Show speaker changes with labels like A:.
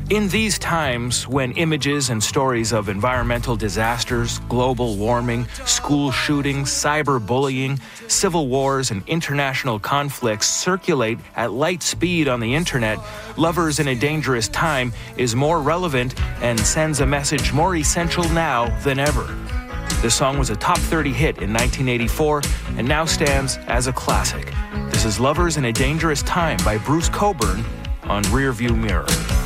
A: In these times, when images and stories of environmental disasters, global warming, school shootings, cyberbullying, civil wars, and international conflicts circulate at light speed on the internet, Lovers in a Dangerous Time is more relevant and sends a message more essential now than ever. The song was a top 30 hit in 1984 and now stands as a classic. This is Lovers in a Dangerous Time by Bruce Cockburn on Rearview Mirror.